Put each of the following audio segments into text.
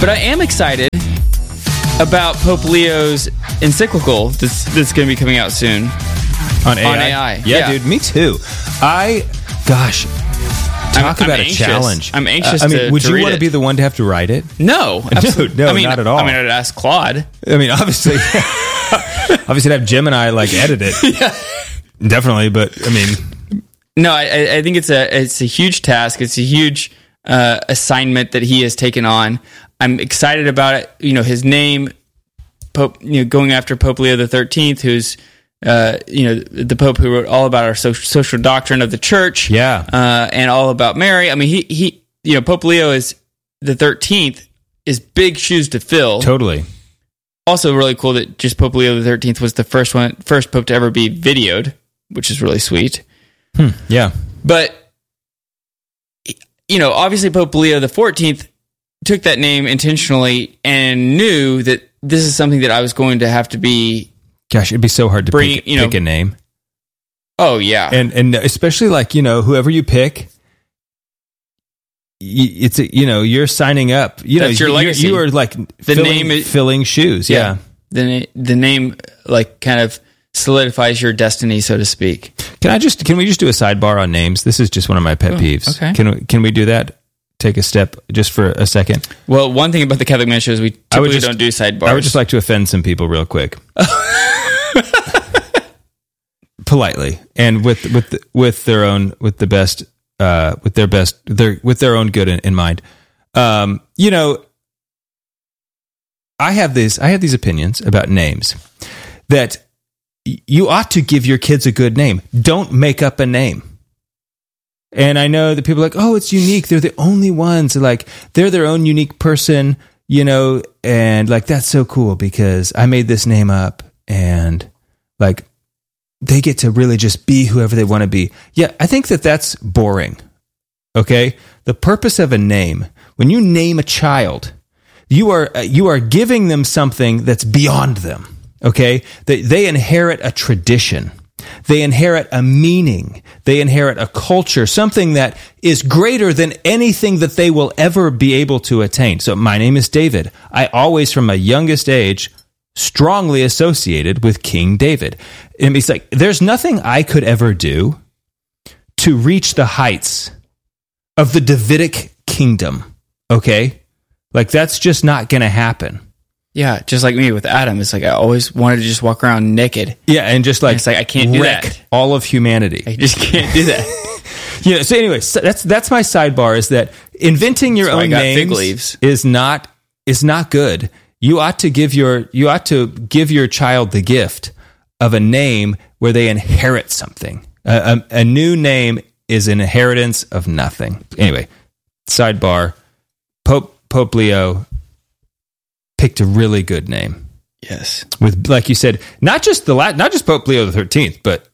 But I am excited about Pope Leo's encyclical that's going to be coming out soon. On AI? On AI. Yeah, dude, me too. Talk about anxious. a challenge. I'm anxious would to you read want to it. be the one to have to write it? No, absolutely. No, not at all. I mean, I'd ask Claude. I mean, obviously, I'd have Gemini edit it. Yeah. Definitely, but I mean, no, I think it's a huge task. It's a huge assignment that he has taken on. I'm excited about it. His name, Pope. Going after Pope Leo the 13th, who's the Pope who wrote all about our social doctrine of the Church. Yeah, and all about Mary. I mean, he Pope Leo is the 13th is big shoes to fill. Totally. Also, really cool that just Pope Leo the 13th was the first Pope to ever be videoed, which is really sweet. Yeah, but obviously Pope Leo the 14th took that name intentionally and knew that this is something that I was going to have to be. Gosh, it'd be so hard to pick a name. Oh yeah, and especially whoever you pick, it's you're signing up. That's your legacy. You are filling shoes. Yeah. The name kind of solidifies your destiny, so to speak. Can we just do a sidebar on names? This is just one of my pet peeves. Okay. Can we do that? Take a step just for a second. Well, one thing about the Catholic Ministry is we typically don't do sidebars. I would just like to offend some people real quick. Politely and with their own good in mind. I have these opinions about names that you ought to give your kids a good name. Don't make up a name. And I know that people are like, oh, it's unique. They're the only ones. They're their own unique person, and that's so cool because I made this name up and they get to really just be whoever they want to be. Yeah, I think that's boring. Okay? The purpose of a name, when you name a child, you are giving them something that's beyond them. Okay? They inherit a tradition. They inherit a meaning. They inherit a culture, something that is greater than anything that they will ever be able to attain. So my name is David. I always, from my youngest age, strongly associated with King David. And it's there's nothing I could ever do to reach the heights of the Davidic kingdom. Okay? That's just not going to happen. Yeah, just like me with Adam. It's I always wanted to just walk around naked. Yeah, and just it's I can't do that. All of humanity. I just can't do that. So anyway, that's my sidebar, is that inventing your own names is not good. You ought to give your child the gift of a name where they inherit something. A new name is an inheritance of nothing. Anyway, sidebar. Pope Leo picked a really good name. Yes, with, like you said, not just Pope Leo the 13th, but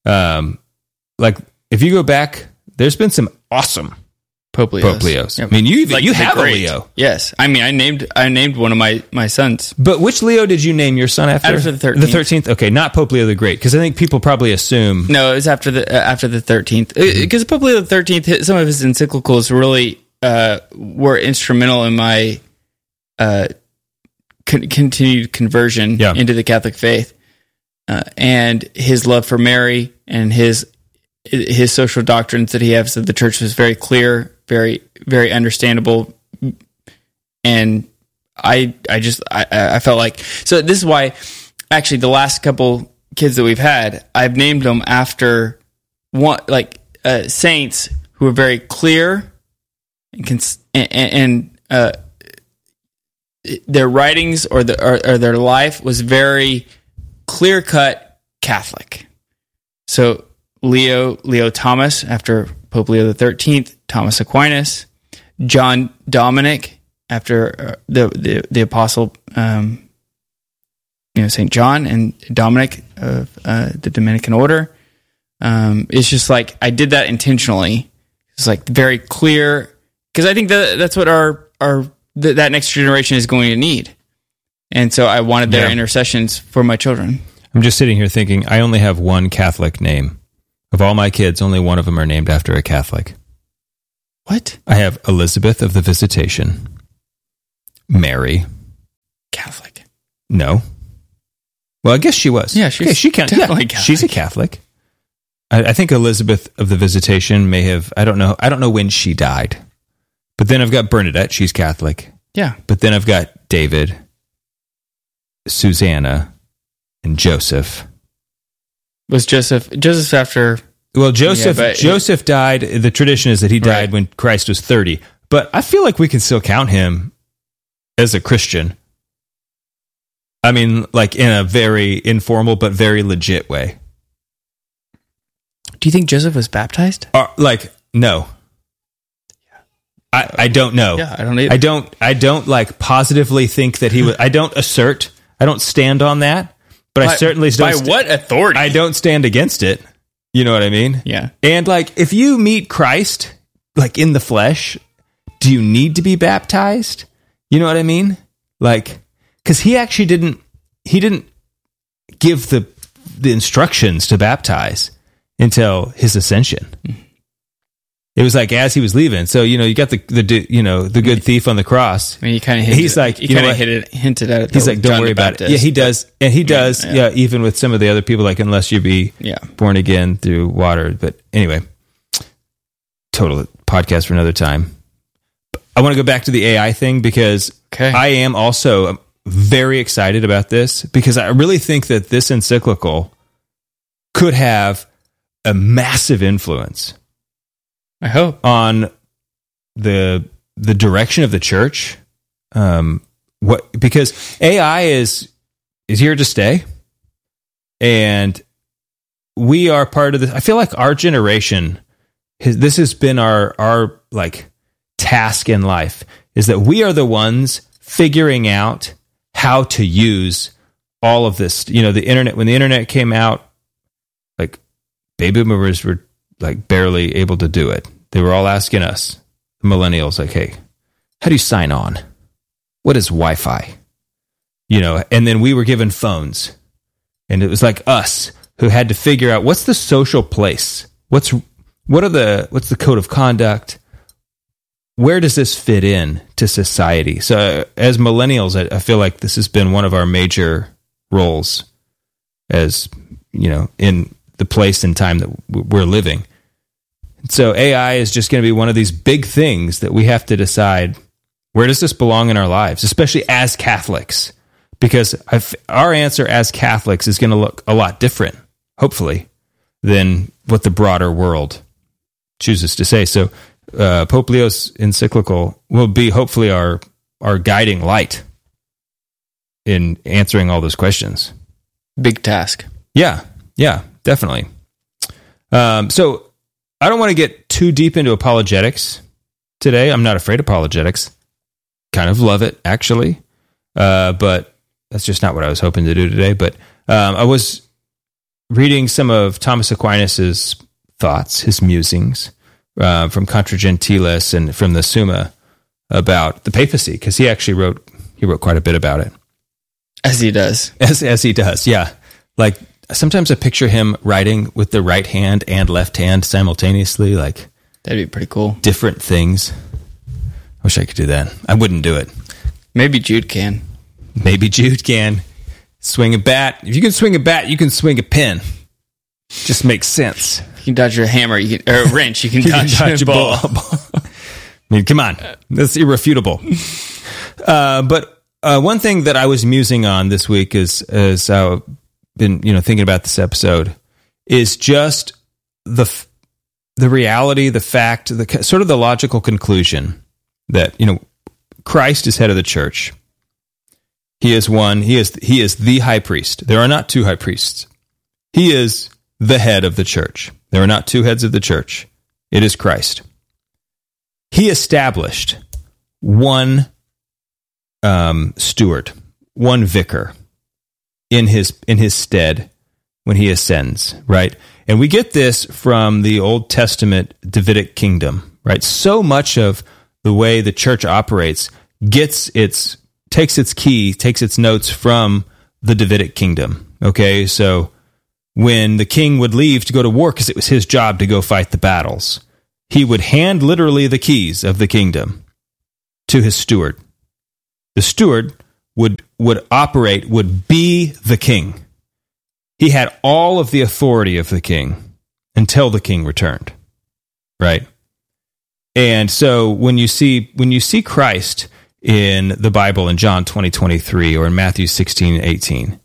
if you go back, there's been some awesome Pope Leos. Yep. I mean, you have a Leo. Yes, I mean, I named one of my sons. But which Leo did you name your son after? After the 13th. The 13th. Okay, not Pope Leo the Great, because I think people probably assume. No, it was after the 13th, because Pope Leo the 13th, some of his encyclicals really were instrumental in my continued conversion into the Catholic faith, and his love for Mary and his social doctrines that he has of the Church was very clear, very, very understandable, and I felt like, so this is why actually the last couple kids that we've had, I've named them after saints who are very clear and their writings or their life was very clear-cut Catholic. So Leo Thomas, after Pope Leo the 13th, Thomas Aquinas, John Dominic, after the apostle, St. John, and Dominic of the Dominican order. It's just I did that intentionally. It's very clear, because I think that's what that next generation is going to need. And so I wanted their intercessions for my children. I'm just sitting here thinking, I only have one Catholic name. Of all my kids, only one of them are named after a Catholic. What? I have Elizabeth of the Visitation. Mary. Catholic. No. Well, I guess she was. Yeah, she can't. Definitely Catholic. She's a Catholic. I think Elizabeth of the Visitation may have. I don't know when she died. But then I've got Bernadette. She's Catholic. Yeah. But then I've got David, Susanna, and Joseph. Was Joseph after? Well, Joseph died. The tradition is that he died when Christ was 30. But I feel like we can still count him as a Christian. I mean, like in a very informal but very legit way. Do you think Joseph was baptized? No. I don't know. Yeah, I don't either. I don't like positively think that he was. I don't assert. I don't stand on that. But I certainly don't. By what authority? I don't stand against it. You know what I mean? Yeah. And like, if you meet Christ, like in the flesh, do you need to be baptized? You know what I mean? Like, because he actually didn't give the instructions to baptize until his ascension. It was like as he was leaving. So, you got the good thief on the cross. I mean, he kind of hinted at it. He's like, don't worry about it. Yeah, he does. And he does. Yeah, even with some of the other people, like, unless you be born again through water. But anyway, total podcast for another time. I want to go back to the AI thing because I am also very excited about this because I really think that this encyclical could have a massive influence. I hope on the direction of the church. Because AI is here to stay, and we are part of this. I feel like our generation, this has been our like task in life, is that we are the ones figuring out how to use all of this. The internet. When the internet came out, like baby boomers were like barely able to do it. They were all asking us, the millennials, like, hey, how do you sign on? What is Wi-Fi? And then we were given phones. And it was like us who had to figure out what's the social place? What's the code of conduct? Where does this fit in to society? So as millennials, I feel like this has been one of our major roles as, in the place and time that we're living. So AI is just going to be one of these big things that we have to decide, where does this belong in our lives, especially as Catholics? Because our answer as Catholics is going to look a lot different, hopefully, than what the broader world chooses to say. So Pope Leo's encyclical will be hopefully our guiding light in answering all those questions. Big task. Yeah, definitely. So I don't want to get too deep into apologetics today. I'm not afraid of apologetics. Kind of love it, actually. But that's just not what I was hoping to do today. But I was reading some of Thomas Aquinas' thoughts, his musings, from Contra Gentiles and from the Summa about the papacy, because he actually wrote quite a bit about it. As he does. As he does, yeah. Like, sometimes I picture him writing with the right hand and left hand simultaneously, like that'd be pretty cool. Different things. I wish I could do that. I wouldn't do it. Maybe Jude can. Swing a bat. If you can swing a bat, you can swing a pen. Just makes sense. You can dodge your hammer, or a wrench. You can dodge a ball. I mean, come on, that's irrefutable. But one thing that I was musing on this week is I've been thinking about this episode is just the reality, the fact, the sort of the logical conclusion that Christ is head of the church. He is one. He is the high priest. There are not two high priests. He is the head of the church. There are not two heads of the church. It is Christ. He established one steward, one vicar in his stead when he ascends, right? And we get this from the Old Testament Davidic kingdom, right? So much of the way the church operates takes its notes from the Davidic kingdom. Okay, so when the king would leave to go to war, because it was his job to go fight the battles, he would hand literally the keys of the kingdom to his steward. The steward would be the king. He had all of the authority of the king until the king returned, right? And so when you see Christ in the Bible in John 20:23 or in Matthew 16:18,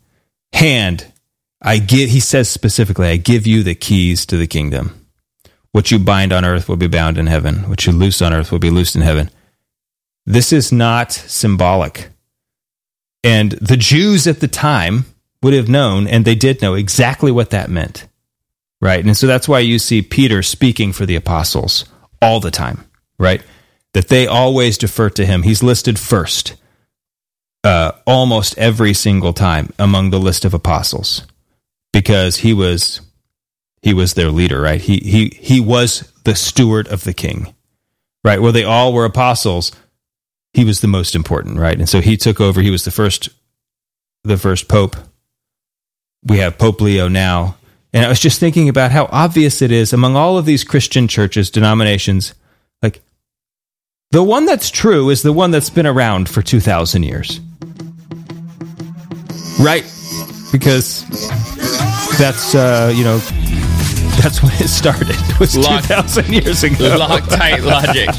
he says specifically, I give you the keys to the kingdom. What you bind on earth will be bound in heaven. What you loose on earth will be loosed in heaven. This is not symbolic. And the Jews at the time would have known, and they did know exactly what that meant, right? And so that's why you see Peter speaking for the apostles all the time, right? That they always defer to him. He's listed first almost every single time among the list of apostles because he was their leader, right? He was the steward of the king, right? Where they all were apostles, he was the most important, right? And so he took over. He was the first pope. We have Pope Leo now. And I was just thinking about how obvious it is among all of these Christian churches, denominations, like the one that's true is the one that's been around for 2,000 years. Right? Because that's, that's when it started. It was 2,000 years ago. Loctite logic.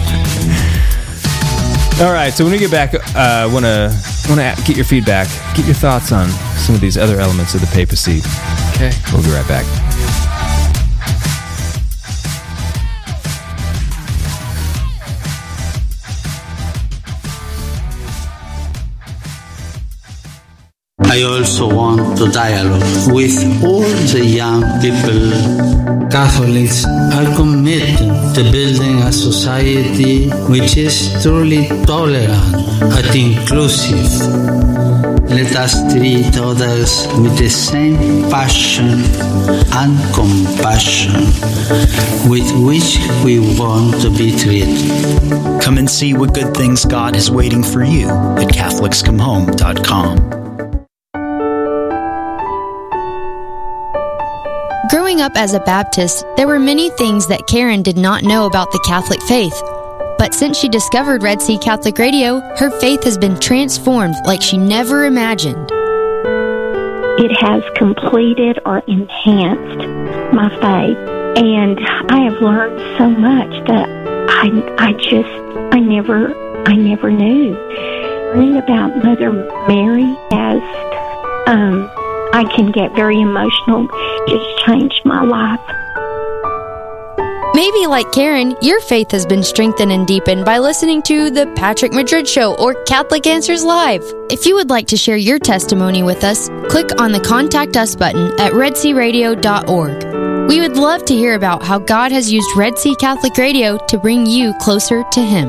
All right, so when we get back, I want to get your feedback, get your thoughts on some of these other elements of the papacy. Okay. We'll be right back. I also want to dialogue with all the young people. Catholics are committed to building a society which is truly tolerant and inclusive. Let us treat others with the same passion and compassion with which we want to be treated. Come and see what good things God is waiting for you at CatholicsComeHome.com. Growing up as a Baptist, there were many things that Karen did not know about the Catholic faith. But since she discovered Red Sea Catholic Radio, her faith has been transformed like she never imagined. It has completed or enhanced my faith. And I have learned so much that I never knew. Learning about Mother Mary as I can get very emotional. Just changed my life. Maybe like Karen, your faith has been strengthened and deepened by listening to The Patrick Madrid Show or Catholic Answers Live. If you would like to share your testimony with us, click on the Contact Us button at redsearadio.org. We would love to hear about how God has used Red Sea Catholic Radio to bring you closer to Him.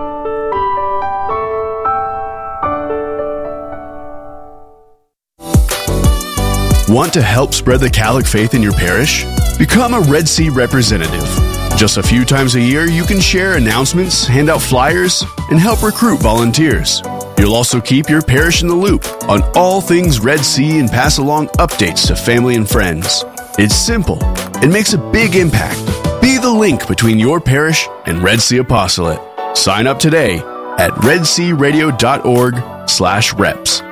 Want to help spread the Catholic faith in your parish? Become a Red Sea representative. Just a few times a year, you can share announcements, hand out flyers, and help recruit volunteers. You'll also keep your parish in the loop on all things Red Sea and pass along updates to family and friends. It's simple. It makes a big impact. Be the link between your parish and Red Sea Apostolate. Sign up today at redsearadio.org/reps.